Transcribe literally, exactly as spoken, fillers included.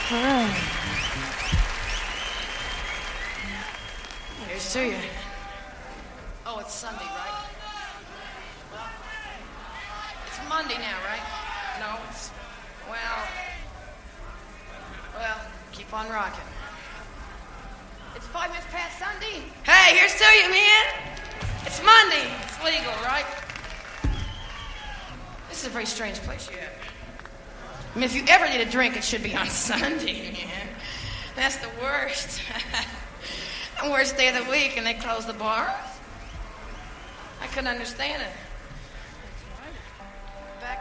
Here's to you. Oh, it's Sunday, right? Well, it's Monday now, right? No, it's, well, well, keep on rocking. It's five minutes past Sunday. Hey, here's to you, man. It's Monday. It's legal, right? This is a very strange place, yeah. I mean, if you ever need a drink, it should be on Sunday, man. That's the worst. The worst day of the week, and they close the bars. I couldn't understand it.